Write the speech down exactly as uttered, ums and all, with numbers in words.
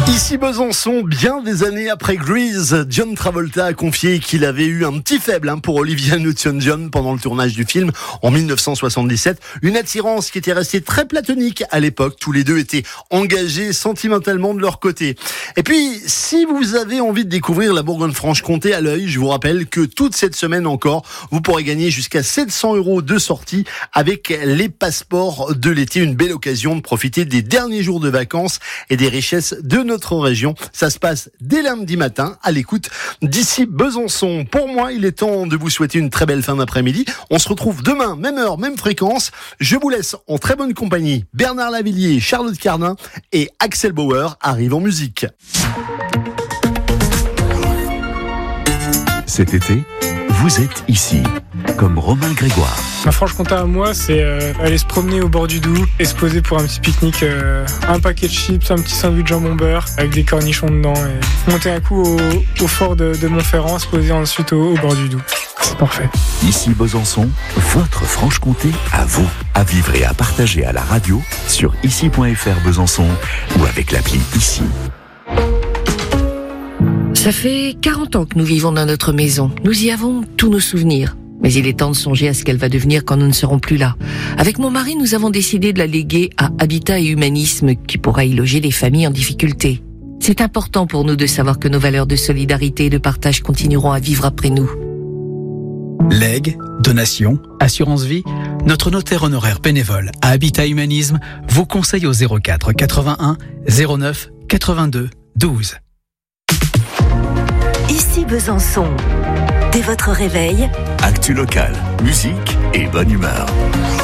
Ici Besançon, bien des années après Grease, John Travolta a confié qu'il avait eu un petit faible hein, pour Olivia Newton-John pendant le tournage du film en dix-neuf cent soixante-dix-sept. Une attirance qui était restée très platonique à l'époque. Tous les deux étaient engagés sentimentalement de leur côté. Et puis, si vous avez envie de découvrir la Bourgogne-Franche-Comté à l'œil, je vous rappelle que toute cette semaine encore, vous pourrez gagner jusqu'à sept cents euros de sortie avec les passeports de l'été. Une belle occasion de profiter des derniers jours de vacances et des richesses de notre région. Ça se passe dès lundi matin à l'écoute d'ici Besançon. Pour moi, il est temps de vous souhaiter une très belle fin d'après-midi. On se retrouve demain, même heure, même fréquence. Je vous laisse en très bonne compagnie. Bernard Lavillier, Charlotte Cardin et Axel Bauer arrivent en musique. Cet été, vous êtes ici, comme Romain Grégoire. Ma Franche-Comté à moi, c'est euh, aller se promener au bord du Doubs et se poser pour un petit pique-nique, euh, un paquet de chips, un petit sandwich jambon beurre avec des cornichons dedans et monter un coup au, au fort de, de Montferrand, se poser ensuite au, au bord du Doubs. C'est parfait. Ici Besançon, votre Franche-Comté à vous, à vivre et à partager à la radio sur ici point f r Besançon ou avec l'appli Ici. Ça fait quarante ans que nous vivons dans notre maison. Nous y avons tous nos souvenirs. Mais il est temps de songer à ce qu'elle va devenir quand nous ne serons plus là. Avec mon mari, nous avons décidé de la léguer à Habitat et Humanisme, qui pourra y loger les familles en difficulté. C'est important pour nous de savoir que nos valeurs de solidarité et de partage continueront à vivre après nous. Legs, donations, assurance vie, notre notaire honoraire bénévole à Habitat Humanisme vous conseille au zéro quatre quatre-vingt-un zéro neuf quatre-vingt-deux douze. Ici Besançon. Dès votre réveil, Actu local, musique et bonne humeur.